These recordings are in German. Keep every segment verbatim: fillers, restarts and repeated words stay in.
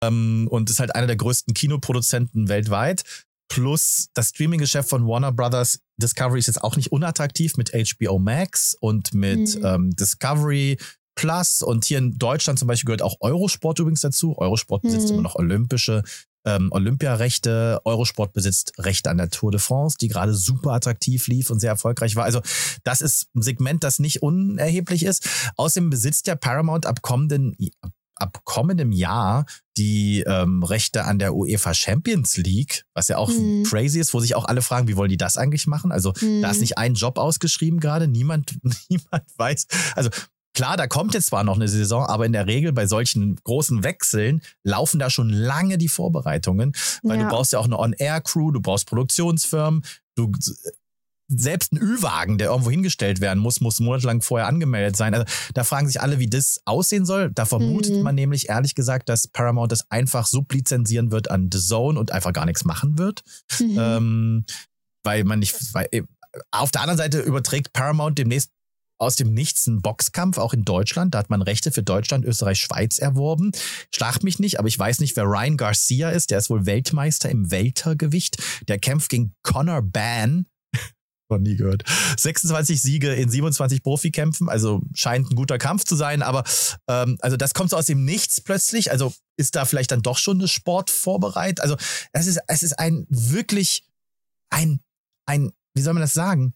ähm, und ist halt einer der größten Kinoproduzenten weltweit. Plus das Streaming-Geschäft von Warner Brothers Discovery ist jetzt auch nicht unattraktiv mit H B O Max und mit mhm. ähm, Discovery Plus. Und hier in Deutschland zum Beispiel gehört auch Eurosport übrigens dazu. Eurosport besitzt mhm. immer noch olympische ähm, Olympiarechte. Eurosport besitzt Rechte an der Tour de France, die gerade super attraktiv lief und sehr erfolgreich war. Also das ist ein Segment, das nicht unerheblich ist. Außerdem besitzt ja Paramount ab kommenden ab kommendem Jahr die ähm, Rechte an der UEFA Champions League, was ja auch mhm. crazy ist, wo sich auch alle fragen, wie wollen die das eigentlich machen? Also mhm. da ist nicht ein Job ausgeschrieben gerade, niemand, niemand weiß. Also klar, da kommt jetzt zwar noch eine Saison, aber in der Regel bei solchen großen Wechseln laufen da schon lange die Vorbereitungen, weil ja. du brauchst ja auch eine On-Air-Crew, du brauchst Produktionsfirmen, du selbst ein Ü-Wagen, der irgendwo hingestellt werden muss, muss monatelang vorher angemeldet sein. Also da fragen sich alle, wie das aussehen soll. Da vermutet mhm. man nämlich ehrlich gesagt, dass Paramount das einfach sublizenzieren wird an The Zone und einfach gar nichts machen wird. Mhm. Ähm, weil man nicht, weil, auf der anderen Seite überträgt Paramount demnächst aus dem Nichts einen Boxkampf, auch in Deutschland. Da hat man Rechte für Deutschland, Österreich, Schweiz erworben. Schlacht mich nicht, aber ich weiß nicht, wer Ryan Garcia ist. Der ist wohl Weltmeister im Weltergewicht. Der kämpft gegen Conor Benn. Noch nie gehört. sechsundzwanzig Siege in siebenundzwanzig Profikämpfen, also scheint ein guter Kampf zu sein, aber ähm, also das kommt so aus dem Nichts plötzlich, also ist da vielleicht dann doch schon eine Sport vorbereitet, also es ist, es ist ein wirklich ein, ein, wie soll man das sagen,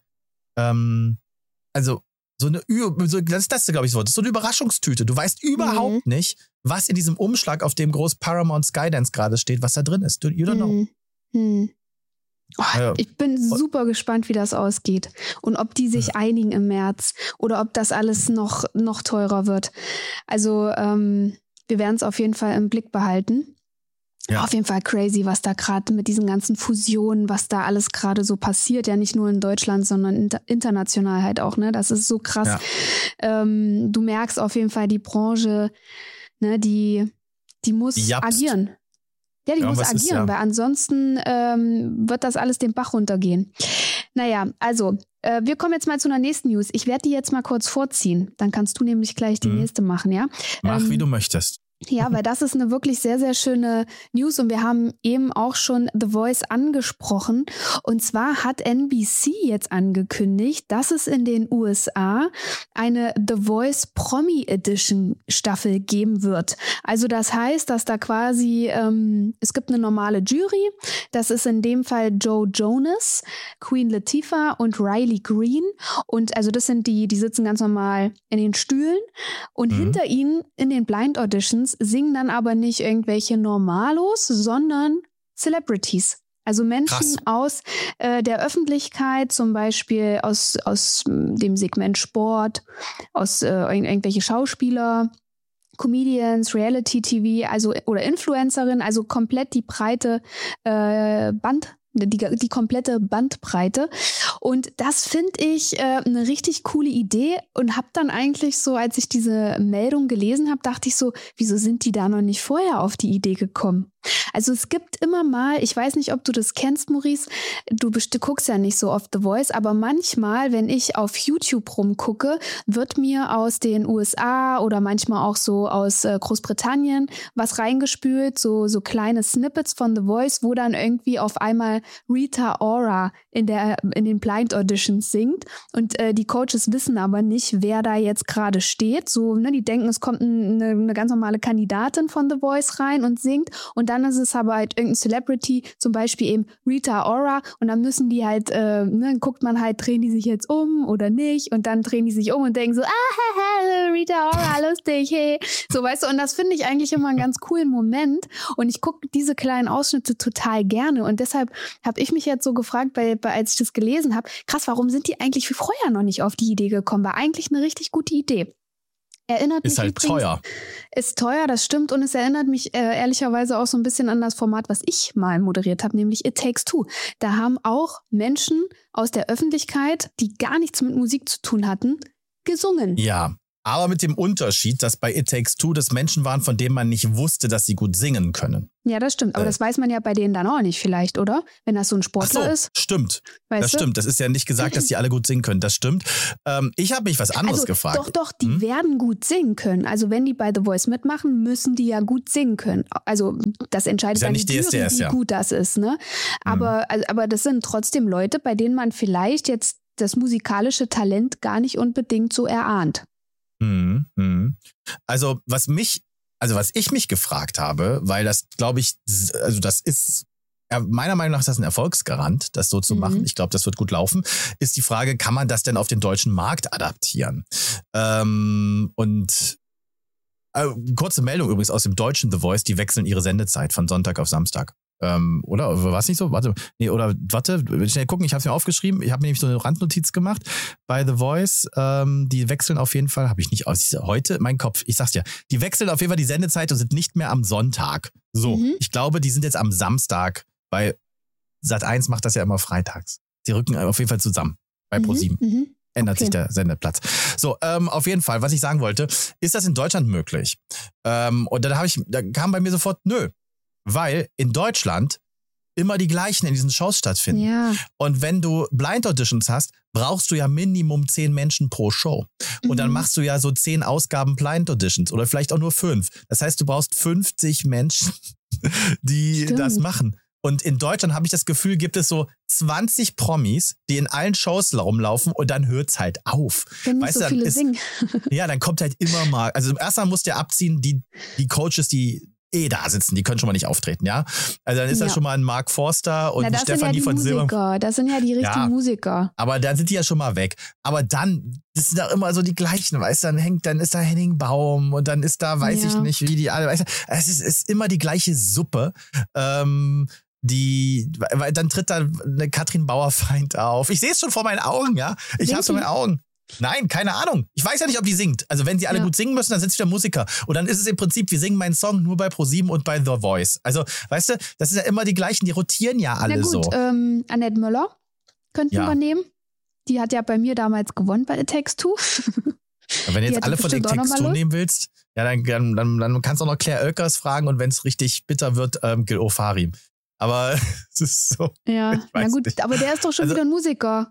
ähm, also so eine, so, das ist das, glaube ich, so, das ist so eine Überraschungstüte, du weißt überhaupt mhm. nicht, was in diesem Umschlag, auf dem groß Paramount Skydance gerade steht, was da drin ist, you don't know. Mhm. Oh, ja. Ich bin super gespannt, wie das ausgeht und ob die sich ja. einigen im März oder ob das alles noch, noch teurer wird. Also ähm, wir werden es auf jeden Fall im Blick behalten. Ja. Auf jeden Fall crazy, was da gerade mit diesen ganzen Fusionen, was da alles gerade so passiert. Ja, nicht nur in Deutschland, sondern inter- international halt auch. Ne, das ist so krass. Ja. Ähm, du merkst auf jeden Fall, die Branche, ne, die, die muss die agieren. Ja, die ja, muss agieren, ist, ja. weil ansonsten ähm, wird das alles den Bach runtergehen. Naja, also, äh, wir kommen jetzt mal zu einer nächsten News. Ich werde die jetzt mal kurz vorziehen. Dann kannst du nämlich gleich die mhm. nächste machen, ja? Mach, ähm, wie du möchtest. Ja, weil das ist eine wirklich sehr, sehr schöne News und wir haben eben auch schon The Voice angesprochen. Und zwar hat N B C jetzt angekündigt, dass es in den U S A eine The Voice Promi Edition Staffel geben wird. Also das heißt, dass da quasi, ähm, es gibt eine normale Jury. Das ist in dem Fall Joe Jonas, Queen Latifah und Riley Green. Und also das sind die, die sitzen ganz normal in den Stühlen. Und mhm. hinter ihnen in den Blind Auditions singen dann aber nicht irgendwelche Normalos, sondern Celebrities. Also Menschen Krass. aus äh, der Öffentlichkeit, zum Beispiel aus, aus dem Segment Sport, aus äh, irgendwelche Schauspieler, Comedians, Reality-T V, also oder Influencerinnen, also komplett die breite äh, Band Die, die komplette Bandbreite. Und das finde ich äh, eine richtig coole Idee und habe dann eigentlich so, als ich diese Meldung gelesen habe, dachte ich so, wieso sind die da noch nicht vorher auf die Idee gekommen? Also es gibt immer mal, ich weiß nicht, ob du das kennst, Maurice, du, du guckst ja nicht so oft The Voice, aber manchmal, wenn ich auf YouTube rumgucke, wird mir aus den U S A oder manchmal auch so aus äh, Großbritannien was reingespült, so, so kleine Snippets von The Voice, wo dann irgendwie auf einmal Rita Ora in, der, in den Blind Auditions singt und äh, die Coaches wissen aber nicht, wer da jetzt gerade steht. So, ne, die denken, es kommt eine, eine ganz normale Kandidatin von The Voice rein und singt und dann ist es aber halt irgendein Celebrity, zum Beispiel eben Rita Ora und dann müssen die halt, äh, ne, guckt man halt, drehen die sich jetzt um oder nicht und dann drehen die sich um und denken so, ah, Rita Ora, lustig, hey. So, weißt du, und das finde ich eigentlich immer einen ganz coolen Moment und ich gucke diese kleinen Ausschnitte total gerne und deshalb habe ich mich jetzt so gefragt, bei, bei, als ich das gelesen habe, krass, warum sind die eigentlich wie vorher noch nicht auf die Idee gekommen? War eigentlich eine richtig gute Idee. Erinnert ist mich halt übrigens, teuer. Ist teuer, das stimmt. Und es erinnert mich äh, ehrlicherweise auch so ein bisschen an das Format, was ich mal moderiert habe, nämlich It Takes Two. Da haben auch Menschen aus der Öffentlichkeit, die gar nichts mit Musik zu tun hatten, gesungen. Ja, Aber mit dem Unterschied, dass bei It Takes Two das Menschen waren, von denen man nicht wusste, dass sie gut singen können. Ja, das stimmt. Aber äh. das weiß man ja bei denen dann auch nicht vielleicht, oder? Wenn das so ein Sportler Ach so, ist. Stimmt. Weißt das du? stimmt. Das ist ja nicht gesagt, dass die alle gut singen können. Das stimmt. Ähm, ich habe mich was anderes also, gefragt. Doch, doch, die hm? werden gut singen können. Also wenn die bei The Voice mitmachen, müssen die ja gut singen können. Also das entscheidet ja dann nicht die Jury, D S D S, wie ja. gut das ist. Ne? Aber, hm. also, aber das sind trotzdem Leute, bei denen man vielleicht jetzt das musikalische Talent gar nicht unbedingt so erahnt. Hm, hm. Also was mich, also was ich mich gefragt habe, weil das glaube ich, also das ist, meiner Meinung nach ist das ein Erfolgsgarant, das so zu mhm. machen. Ich glaube, das wird gut laufen. Ist die Frage, kann man das denn auf den deutschen Markt adaptieren? Ähm, und äh, kurze Meldung übrigens aus dem deutschen The Voice, die wechseln ihre Sendezeit von Sonntag auf Samstag. Ähm, oder? War es nicht so? Warte. Nee, oder warte, schnell gucken, ich habe es mir aufgeschrieben. Ich habe mir nämlich so eine Randnotiz gemacht bei The Voice. Ähm, die wechseln auf jeden Fall, habe ich nicht aus. Heute, mein Kopf, ich sag's dir, die wechseln auf jeden Fall die Sendezeit und sind nicht mehr am Sonntag. So, mhm. ich glaube, die sind jetzt am Samstag, weil Sat eins macht das ja immer freitags. Die rücken auf jeden Fall zusammen bei mhm. ProSieben. Mhm. Ändert okay. sich der Sendeplatz. So, ähm, auf jeden Fall, was ich sagen wollte, ist das in Deutschland möglich? Ähm, und dann habe ich, da kam bei mir sofort, nö. Weil in Deutschland immer die gleichen in diesen Shows stattfinden. Ja. Und wenn du Blind Auditions hast, brauchst du ja Minimum zehn Menschen pro Show. Und mhm. dann machst du ja so zehn Ausgaben Blind Auditions oder vielleicht auch nur fünf. Das heißt, du brauchst fünfzig Menschen, die Stimmt. das machen. Und in Deutschland habe ich das Gefühl, gibt es so zwanzig Promis, die in allen Shows rumlaufen und dann hört es halt auf. Wenn nicht weißt so du, viele ist, singen. Ja, dann kommt halt immer mal, also erstmal musst du ja abziehen, die, die Coaches, die eh da sitzen, die können schon mal nicht auftreten, ja? Also dann ist ja. da schon mal ein Mark Forster und Na, das Stefanie sind ja die von Silber. Das sind ja die richtigen ja, Musiker. Aber da sind die ja schon mal weg. Aber dann, das sind doch immer so die gleichen, weißt du, dann hängt, dann ist da Henning Baum und dann ist da, weiß ja. ich nicht, wie die alle, weißt du, es ist, ist immer die gleiche Suppe. Ähm, die, weil dann tritt da eine Katrin Bauerfeind auf. Ich sehe es schon vor meinen Augen, ja? Ich habe es vor meinen Augen. Nein, keine Ahnung. Ich weiß ja nicht, ob die singt. Also wenn sie alle ja. gut singen müssen, dann sind sie wieder Musiker. Und dann ist es im Prinzip, wir singen meinen Song nur bei ProSieben und bei The Voice. Also, weißt du, das ist ja immer die gleichen, die rotieren ja alle Na gut, so. Ähm, Annette Müller könnten ja. wir nehmen. Die hat ja bei mir damals gewonnen bei It Takes Two. Wenn du jetzt alle von It Takes Two nehmen willst, ja, dann, dann, dann kannst du auch noch Claire Oelkers fragen und wenn es richtig bitter wird, ähm, Gil Ofarim. Aber es ist so. Ja, na gut, nicht. Aber der ist doch schon also, wieder ein Musiker.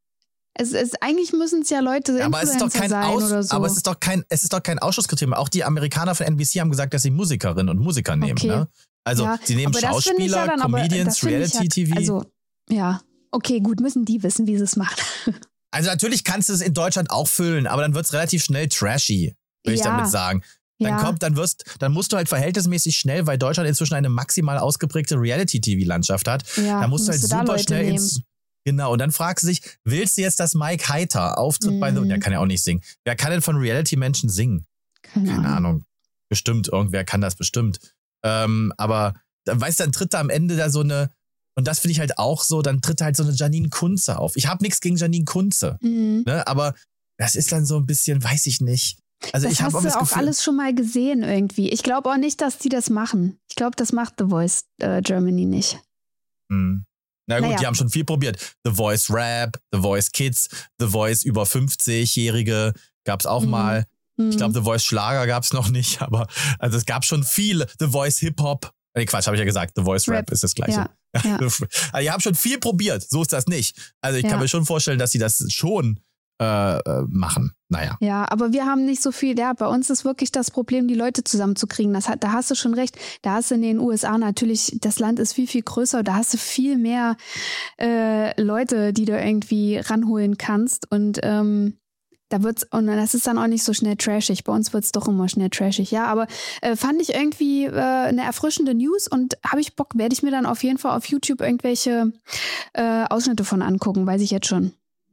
Es ist, eigentlich müssen es ja Leute ja, aber es ist doch kein sein Aus, oder so. Aber es ist doch kein, es ist doch kein Ausschlusskriterium. Auch die Amerikaner von N B C haben gesagt, dass sie Musikerinnen und Musiker nehmen. Okay. Ne? Also ja, sie nehmen Schauspieler, ja dann, Comedians, Reality-T V. Ja, also, ja, okay, gut, müssen die wissen, wie sie es machen. Also natürlich kannst du es in Deutschland auch füllen, aber dann wird es relativ schnell trashy, würde ja. ich damit sagen. Dann ja. kommt, dann wirst, dann musst du halt verhältnismäßig schnell, weil Deutschland inzwischen eine maximal ausgeprägte Reality-T V-Landschaft hat. Ja, da musst du halt super Leute schnell nehmen. ins. Genau, und dann fragst du dich, willst du jetzt, dass Mike Heiter auftritt mm. bei The, der kann ja auch nicht singen. Wer kann denn von Reality-Menschen singen? Keine, Keine Ahnung. Ahnung. Bestimmt, irgendwer kann das bestimmt. Ähm, aber, dann, weißt du, dann tritt da am Ende da so eine, und das finde ich halt auch so, dann tritt halt so eine Janine Kunze auf. Ich habe nichts gegen Janine Kunze, mm. ne, aber das ist dann so ein bisschen, weiß ich nicht. Also das ich habe hast auch du das auch Gefühl, alles schon mal gesehen irgendwie. Ich glaube auch nicht, dass die das machen. Ich glaube, das macht The Voice äh, Germany nicht. Hm. Na gut, naja. die haben schon viel probiert. The Voice Rap, The Voice Kids, The Voice über fünfzig-Jährige gab es auch mhm. mal. Ich glaube, The Voice Schlager gab es noch nicht, aber also es gab schon viel. The Voice Hip-Hop. Nee, Quatsch, habe ich ja gesagt. The Voice Rap, Rap ist das Gleiche. Ja, ja. Also die haben schon viel probiert, so ist das nicht. Also ich ja. kann mir schon vorstellen, dass sie das schon äh, machen. Naja. Ja, aber wir haben nicht so viel. Ja, bei uns ist wirklich das Problem, die Leute zusammenzukriegen. Das hat, da hast du schon recht. Da hast du in den U S A natürlich, das Land ist viel, viel größer. Da hast du viel mehr äh, Leute, die du irgendwie ranholen kannst. Und ähm, da wird's, und das ist dann auch nicht so schnell trashig. Bei uns wird's doch immer schnell trashig. Ja, aber äh, fand ich irgendwie äh, eine erfrischende News und habe ich Bock, werde ich mir dann auf jeden Fall auf YouTube irgendwelche äh, Ausschnitte von angucken, weiß ich jetzt schon.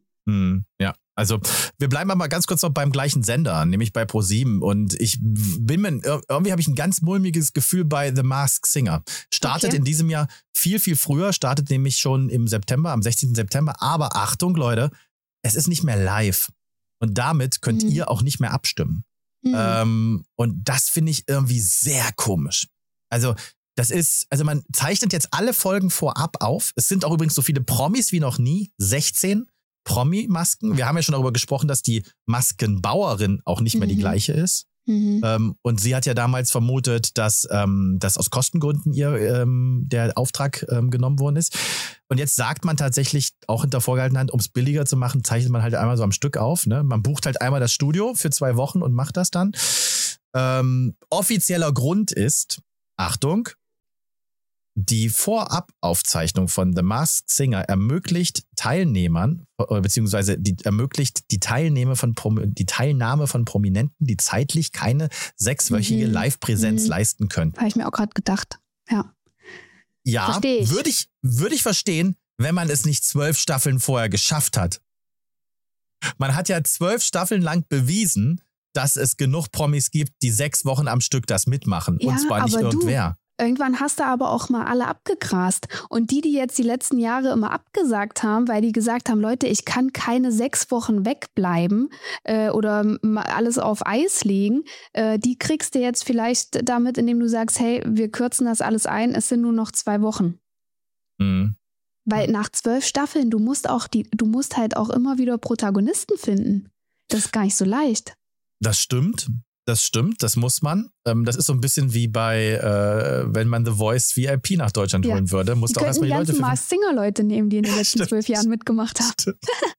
Hm, ja. Also wir bleiben aber ganz kurz noch beim gleichen Sender, nämlich bei ProSieben. Und ich bin mir, irgendwie habe ich ein ganz mulmiges Gefühl bei The Masked Singer. Startet okay. in diesem Jahr viel, viel früher, startet nämlich schon im September, am sechzehnten September. Aber Achtung, Leute, es ist nicht mehr live. Und damit könnt mhm. ihr auch nicht mehr abstimmen. Mhm. Ähm, und das finde ich irgendwie sehr komisch. Also das ist, also man zeichnet jetzt alle Folgen vorab auf. Es sind auch übrigens so viele Promis wie noch nie, sechzehn. Promi-Masken. Wir haben ja schon darüber gesprochen, dass die Maskenbauerin auch nicht mehr mhm. die gleiche ist. Mhm. Ähm, und sie hat ja damals vermutet, dass, ähm, dass aus Kostengründen ihr ähm, der Auftrag ähm, genommen worden ist. Und jetzt sagt man tatsächlich, auch hinter vorgehaltener Hand, um es billiger zu machen, zeichnet man halt einmal so am Stück auf. Ne? Man bucht halt einmal das Studio für zwei Wochen und macht das dann. Ähm, offizieller Grund ist, Achtung, die Vorabaufzeichnung von The Masked Singer ermöglicht Teilnehmern, beziehungsweise die ermöglicht die Teilnahme von, die Teilnahme von Prominenten, die zeitlich keine sechswöchige mhm. Live-Präsenz mhm. leisten können. Habe ich mir auch gerade gedacht, ja. Ja, würde ich, würde ich verstehen, wenn man es nicht zwölf Staffeln vorher geschafft hat. Man hat ja zwölf Staffeln lang bewiesen, dass es genug Promis gibt, die sechs Wochen am Stück das mitmachen. Ja, und zwar nicht irgendwer. Du, irgendwann hast du aber auch mal alle abgegrast. Und die, die jetzt die letzten Jahre immer abgesagt haben, weil die gesagt haben, Leute, ich kann keine sechs Wochen wegbleiben äh, oder alles auf Eis legen, äh, die kriegst du jetzt vielleicht damit, indem du sagst, hey, wir kürzen das alles ein, es sind nur noch zwei Wochen. Mhm. Weil nach zwölf Staffeln, du musst auch die, du musst halt auch immer wieder Protagonisten finden. Das ist gar nicht so leicht. Das stimmt, das stimmt, das muss man. Ähm, das ist so ein bisschen wie bei, äh, wenn man The Voice V I P nach Deutschland ja. holen würde. Musst die auch erstmal die Leute ganzen Masked Singer-Leute nehmen, die in den letzten zwölf Jahren mitgemacht haben.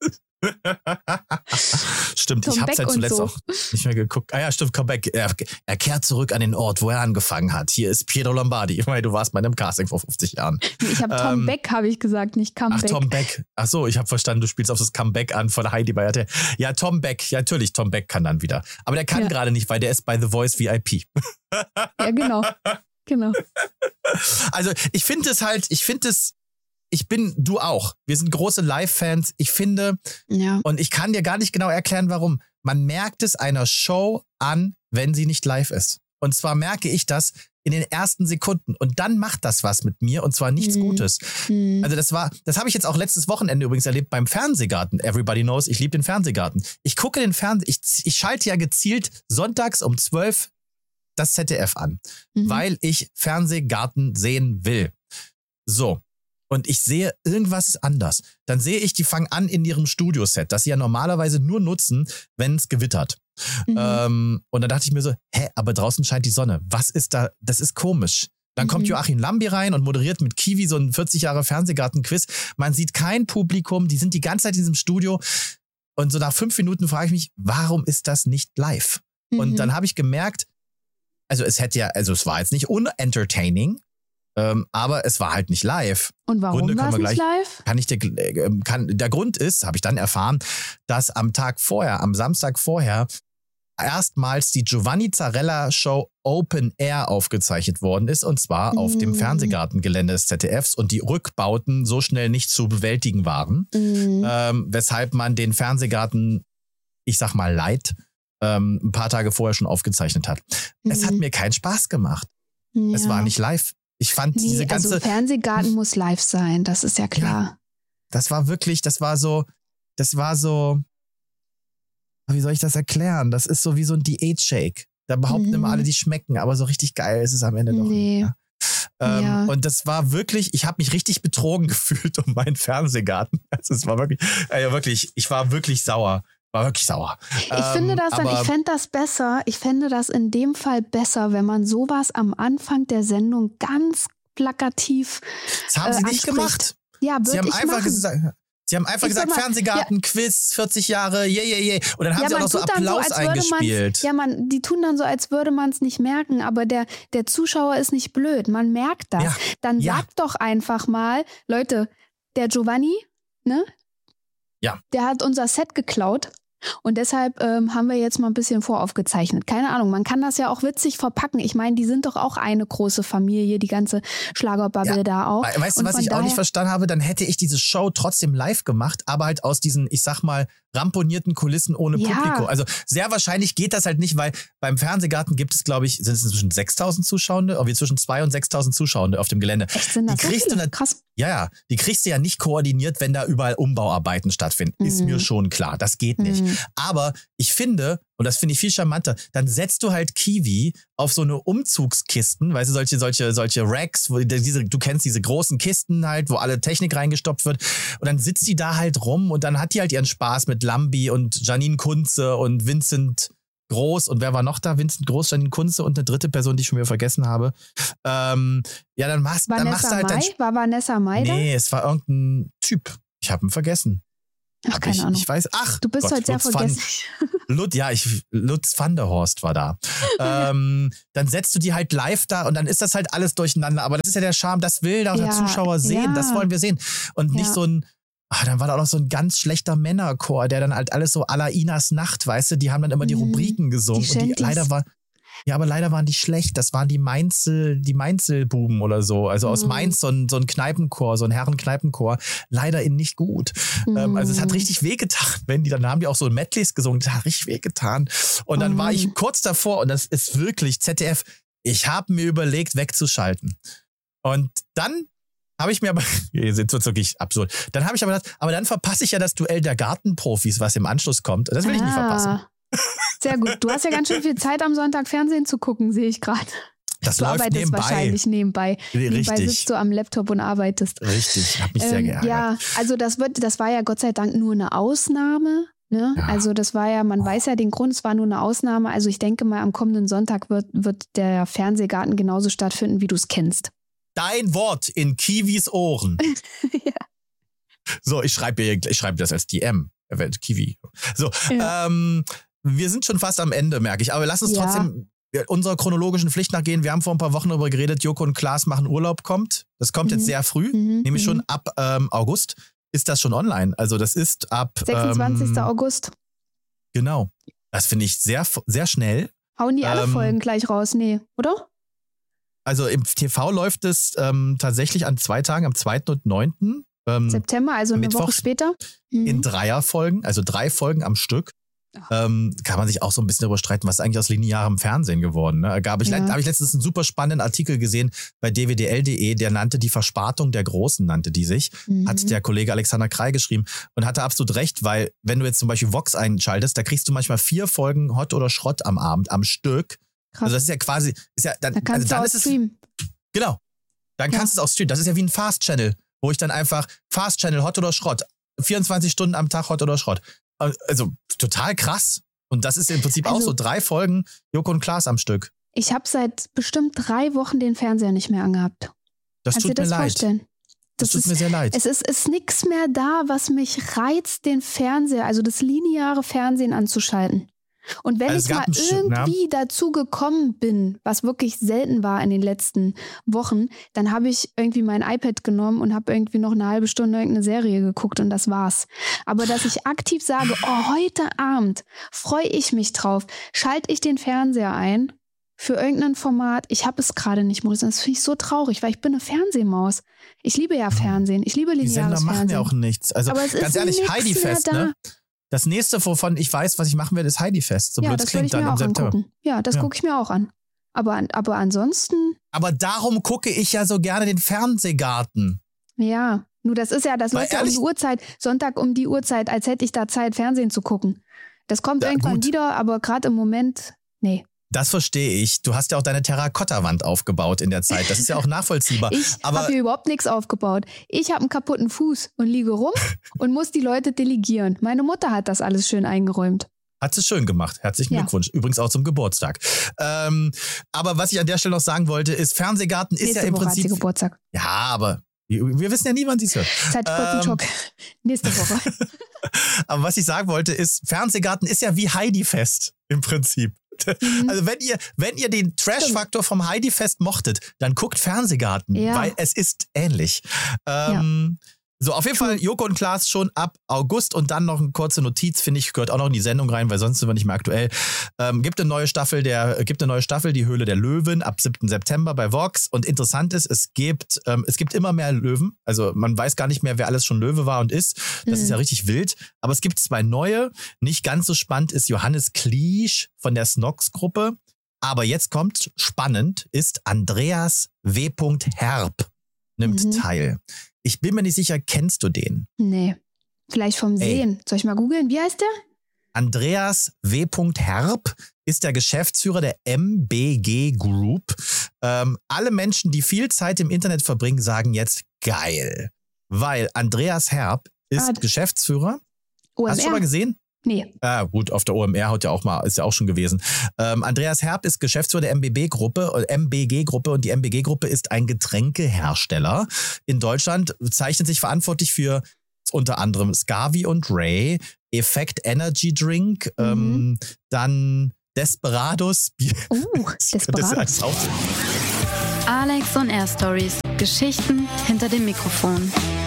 Stimmt, Tom ich habe Beck halt zuletzt so. auch nicht mehr geguckt. Ah ja, stimmt, Comeback. Er, er kehrt zurück an den Ort, wo er angefangen hat. Hier ist Piero Lombardi. Weil du warst bei einem Casting vor fünfzig Jahren. Ich habe Tom ähm, Beck, habe ich gesagt, nicht Comeback. Ach, Tom Beck. Ach so, ich habe verstanden, du spielst auf das Comeback an von Heidi bei R T L. Ja, Tom Beck. Ja, natürlich, Tom Beck kann dann wieder. Aber der kann ja. gerade nicht, weil der ist bei The Voice V I P. Ja, genau. Genau. Also, ich finde es halt, ich finde es Ich bin, du auch. Wir sind große Live-Fans. Ich finde, ja. und ich kann dir gar nicht genau erklären, warum. Man merkt es einer Show an, wenn sie nicht live ist. Und zwar merke ich das in den ersten Sekunden. Und dann macht das was mit mir, und zwar nichts mhm. Gutes. Mhm. Also das war, das habe ich jetzt auch letztes Wochenende übrigens erlebt beim Fernsehgarten. Everybody knows, ich liebe den Fernsehgarten. Ich gucke den Fernseh, ich, ich schalte ja gezielt sonntags um zwölf das Z D F an, mhm. weil ich Fernsehgarten sehen will. So. Und ich sehe, irgendwas ist anders. Dann sehe ich, die fangen an in ihrem Studioset, das sie ja normalerweise nur nutzen, wenn es gewittert. Mhm. Ähm, und dann dachte ich mir so, hä, aber draußen scheint die Sonne. Was ist da? Das ist komisch. Dann mhm. kommt Joachim Lambi rein und moderiert mit Kiwi so ein vierzig Jahre Fernsehgarten-Quiz. Man sieht kein Publikum, die sind die ganze Zeit in diesem Studio. Und so nach fünf Minuten frage ich mich, warum ist das nicht live? Mhm. Und dann habe ich gemerkt, also es hätte ja, also es war jetzt nicht unentertaining, Ähm, aber es war halt nicht live. Und warum war es nicht live? Kann ich dir, äh, kann, der Grund ist, habe ich dann erfahren, dass am Tag vorher, am Samstag vorher, erstmals die Giovanni Zarella Show Open Air aufgezeichnet worden ist, und zwar mm. auf dem Fernsehgartengelände des Z D Fs, und die Rückbauten so schnell nicht zu bewältigen waren, mm. ähm, weshalb man den Fernsehgarten, ich sag mal light, ähm, ein paar Tage vorher schon aufgezeichnet hat. Mm. Es hat mir keinen Spaß gemacht. Ja. Es war nicht live. Ich fand nee, diese ganze... Also Fernsehgarten muss live sein, das ist ja klar. Ja, das war wirklich, das war so, das war so, wie soll ich das erklären? Das ist so wie so ein Diät-Shake. Da behaupten mhm. immer alle, die schmecken, aber so richtig geil ist es am Ende doch nee. nicht. Ja. Ähm, ja. Und das war wirklich, ich habe mich richtig betrogen gefühlt um meinen Fernsehgarten. Also es war wirklich, äh, wirklich, ich war wirklich sauer. War wirklich sauer. Ich ähm, finde das dann, ich fände das besser, ich fände das in dem Fall besser, wenn man sowas am Anfang der Sendung ganz plakativ Das haben äh, sie nicht gemacht. Ja, sie haben einfach machen. gesagt, sie haben einfach ich gesagt, mal, Fernsehgarten, ja. Quiz, vierzig Jahre, je, je, je. Und dann haben ja, sie auch noch so Applaus so, eingespielt. Ja, man, die tun dann so, als würde man es nicht merken, aber der, der Zuschauer ist nicht blöd, man merkt das. Ja. Dann ja. sagt doch einfach mal, Leute, der Giovanni, ne? Ja. Der hat unser Set geklaut. Und deshalb ähm, haben wir jetzt mal ein bisschen voraufgezeichnet. Keine Ahnung, man kann das ja auch witzig verpacken. Ich meine, die sind doch auch eine große Familie, die ganze Schlagerbubble ja. da auch. Weißt du, was ich auch nicht verstanden habe? Dann hätte ich diese Show trotzdem live gemacht, aber halt aus diesen, ich sag mal, ramponierten Kulissen ohne ja. Publikum. Also sehr wahrscheinlich geht das halt nicht, weil beim Fernsehgarten gibt es, glaube ich, sind es inzwischen sechstausend Zuschauende, oder zwischen zweitausend und sechstausend Zuschauende auf dem Gelände. Echt, sind das die kriegst so du krass. Ja, ja, die kriegst du ja nicht koordiniert, wenn da überall Umbauarbeiten stattfinden. Mhm. Ist mir schon klar, das geht nicht. Mhm. Aber ich finde, und das finde ich viel charmanter, dann setzt du halt Kiwi auf so eine Umzugskisten, weißt du, solche, solche, solche Racks, wo diese, du kennst diese großen Kisten halt, wo alle Technik reingestopft wird. Und dann sitzt die da halt rum und dann hat die halt ihren Spaß mit Lambi und Janine Kunze und Vincent Groß. Und wer war noch da? Vincent Groß, Janine Kunze und eine dritte Person, die ich schon wieder vergessen habe. Ähm, ja, dann machst, dann machst du halt... Mai? Dann, war Vanessa Mai da? Nee, es war irgendein Typ. Ich habe ihn vergessen. Ach, keine ich, Ahnung. Ich weiß, ach, du bist Gott, heute sehr Lutz vergesslich. Van, Lutz, ja, ich, Lutz van der Horst war da. ähm, dann setzt du die halt live da und dann ist das halt alles durcheinander. Aber das ist ja der Charme, das will der ja, Zuschauer sehen, ja. das wollen wir sehen. Und nicht ja. so ein, ach, dann war da auch noch so ein ganz schlechter Männerchor, der dann halt alles so à la Inas Nacht, weißt du, die haben dann immer die Rubriken gesungen. Die und die leider war, ja, aber leider waren die schlecht. Das waren die Mainzel, die Mainzelbuben oder so. Also aus mhm. Mainz so ein, so ein Kneipenchor, so ein Herrenkneipenchor. Leider in nicht gut. Mhm. Ähm, also es hat richtig wehgetan, wenn die, dann haben die auch so Medleys gesungen. Das hat richtig wehgetan. Und dann mhm. war ich kurz davor, und das ist wirklich Z D F, ich habe mir überlegt, wegzuschalten. Und dann habe ich mir aber, ihr seht es wirklich absurd, dann habe ich aber gedacht, aber dann verpasse ich ja das Duell der Gartenprofis, was im Anschluss kommt. Das will ah. ich nicht verpassen. Sehr gut. Du hast ja ganz schön viel Zeit am Sonntag Fernsehen zu gucken, sehe ich gerade. Das du läuft arbeitest nebenbei. wahrscheinlich nebenbei. Richtig. Nebenbei sitzt du am Laptop und arbeitest. Richtig, hab mich ähm, sehr geärgert. Ja, also das wird, das war ja Gott sei Dank nur eine Ausnahme. Ne? Ja. Also das war ja, man oh. weiß ja den Grund, es war nur eine Ausnahme. Also ich denke mal, am kommenden Sonntag wird, wird der Fernsehgarten genauso stattfinden, wie du es kennst. Dein Wort in Kiwis Ohren. ja. So, ich schreibe ich schreib das als D M. Kiwi. So, ja. ähm, wir sind schon fast am Ende, merke ich. Aber lass uns ja. trotzdem unserer chronologischen Pflicht nachgehen. Wir haben vor ein paar Wochen darüber geredet, Joko und Klaas machen Urlaub, kommt. Das kommt mhm. jetzt sehr früh, mhm. nämlich mhm. schon ab ähm, August ist das schon online. Also das ist ab... sechsundzwanzigster Ähm, August. Genau. Das finde ich sehr, sehr schnell. Hauen die alle ähm, Folgen gleich raus? Nee, oder? Also im T V läuft es ähm, tatsächlich an zwei Tagen, am zweiten und neunten Ähm, September, also eine Woche später. Mhm. In Dreierfolgen, also drei Folgen am Stück. Ähm, kann man sich auch so ein bisschen darüber streiten, was ist eigentlich aus linearem Fernsehen geworden. Ne? Gab ich, ja. habe ich letztens einen super spannenden Artikel gesehen bei d w d l punkt d e, der nannte die Verspartung der Großen, nannte die sich. Mhm. Hat der Kollege Alexander Krei geschrieben und hatte absolut recht, weil wenn du jetzt zum Beispiel Vox einschaltest, da kriegst du manchmal vier Folgen Hot oder Schrott am Abend, am Stück. Krass. Also das ist ja quasi, ist ja, dann, da kannst also dann du ist auch streamen. Es, genau. Dann ja. kannst du es auch streamen. Das ist ja wie ein Fast-Channel, wo ich dann einfach Fast-Channel, Hot oder Schrott, vierundzwanzig Stunden am Tag Hot oder Schrott. Also total krass. Und das ist im Prinzip also, auch so drei Folgen Joko und Klaas am Stück. Ich habe seit bestimmt drei Wochen den Fernseher nicht mehr angehabt. Das Kannst tut dir das mir leid. Vorstellen? Das, das tut ist, mir sehr leid. Es ist, ist nichts mehr da, was mich reizt, den Fernseher, also das lineare Fernsehen anzuschalten. Und wenn also ich mal irgendwie ja. dazu gekommen bin, was wirklich selten war in den letzten Wochen, dann habe ich irgendwie mein iPad genommen und habe irgendwie noch eine halbe Stunde irgendeine Serie geguckt und das war's. Aber dass ich aktiv sage, oh, heute Abend freue ich mich drauf, schalte ich den Fernseher ein für irgendein Format. Ich habe es gerade nicht, Maurice. Das finde ich so traurig, weil ich bin eine Fernsehmaus. Ich liebe ja Fernsehen. Ich liebe lineares Fernsehen. Die Sender machen ja auch nichts. Also aber es ganz ist ehrlich, Heidi-Fest, ne? Das nächste, wovon ich weiß, was ich machen werde, ist Heidi-Fest. So ja, blöd es klingt dann im September. Angucken. Ja, das ja. gucke ich mir auch an. Aber, aber ansonsten... Aber darum gucke ich ja so gerne den Fernsehgarten. Ja, nur das ist ja, das läuft ja um die Uhrzeit, Sonntag um die Uhrzeit, als hätte ich da Zeit, Fernsehen zu gucken. Das kommt ja, irgendwann gut. wieder, aber gerade im Moment, nee. Das verstehe ich. Du hast ja auch deine Terrakotta-Wand aufgebaut in der Zeit. Das ist ja auch nachvollziehbar. Ich habe hier überhaupt nichts aufgebaut. Ich habe einen kaputten Fuß und liege rum und muss die Leute delegieren. Meine Mutter hat das alles schön eingeräumt. Hat sie schön gemacht. Herzlichen ja. Glückwunsch. Übrigens auch zum Geburtstag. Ähm, aber was ich an der Stelle noch sagen wollte, ist, Fernsehgarten ist Nächste ja im Woche Prinzip... Hat sie Geburtstag. Ja, aber wir wissen ja nie, wann sie es hört. Zeit für kurzen ähm, Schock. Nächste Woche. Aber was ich sagen wollte, ist, Fernsehgarten ist ja wie Heidi-Fest im Prinzip. Mhm. Also wenn ihr, wenn ihr den Trash-Faktor vom Heidi-Fest mochtet, dann guckt Fernsehgarten, ja. weil es ist ähnlich. Ähm, ja. So, auf jeden Fall Joko und Klaas schon ab August und dann noch eine kurze Notiz, finde ich, gehört auch noch in die Sendung rein, weil sonst sind wir nicht mehr aktuell. Ähm, gibt eine neue Staffel, der, gibt eine neue Staffel, die Höhle der Löwen, ab siebten September bei Vox. Und interessant ist, es gibt, ähm, es gibt immer mehr Löwen. Also man weiß gar nicht mehr, wer alles schon Löwe war und ist. Das mhm. ist ja richtig wild. Aber es gibt zwei neue. Nicht ganz so spannend ist Johannes Kliesch von der Snox-Gruppe. Aber jetzt kommt, spannend, ist Andreas W. Herb nimmt mhm. teil. Ich bin mir nicht sicher, kennst du den? Nee, vielleicht vom Sehen. Ey. Soll ich mal googeln? Wie heißt der? Andreas W. Herb ist der Geschäftsführer der M B G Group. Ähm, alle Menschen, die viel Zeit im Internet verbringen, sagen jetzt geil. Weil Andreas Herb ist ah, Geschäftsführer. O M R. Hast du schon mal gesehen? Nee. Ah, gut, auf der O M R hat ja auch mal, ist ja auch schon gewesen. Ähm, Andreas Herb ist Geschäftsführer der M B B-Gruppe, M B G-Gruppe und die M B G-Gruppe ist ein Getränkehersteller in Deutschland, zeichnet sich verantwortlich für unter anderem Scavi und Ray, Effect Energy Drink, mhm. ähm, dann Desperados. Uh, Desperados. Alex on Air Stories. Geschichten hinter dem Mikrofon.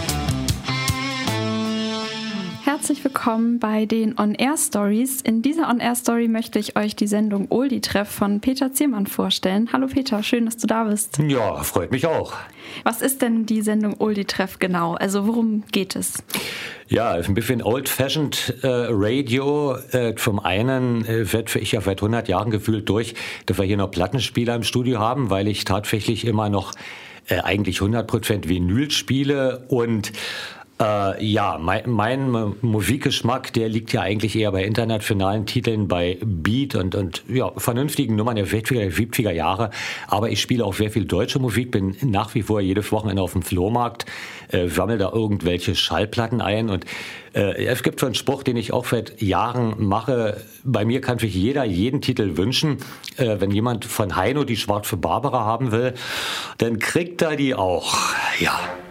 Herzlich willkommen bei den On-Air-Stories. In dieser On-Air-Story möchte ich euch die Sendung Oldie-Treff von Peter Ziermann vorstellen. Hallo Peter, schön, dass du da bist. Ja, freut mich auch. Was ist denn die Sendung Oldie-Treff genau? Also worum geht es? Ja, ein bisschen old-fashioned äh, Radio. Äh, zum einen äh, wird ich ja seit hundert Jahren gefühlt durch, dass wir hier noch Plattenspieler im Studio haben, weil ich tatsächlich immer noch äh, eigentlich hundert Prozent Vinyl spiele und Äh, ja, mein, mein Musikgeschmack, der liegt ja eigentlich eher bei internationalen Titeln, bei Beat und, und ja, vernünftigen Nummern der sechziger, siebziger Jahre. Aber ich spiele auch sehr viel deutsche Musik, bin nach wie vor jedes Wochenende auf dem Flohmarkt, äh, sammle da irgendwelche Schallplatten ein. Und äh, es gibt so einen Spruch, den ich auch seit Jahren mache. Bei mir kann sich jeder jeden Titel wünschen. Äh, wenn jemand von Heino die Schwarze Barbara haben will, dann kriegt er die auch. Ja.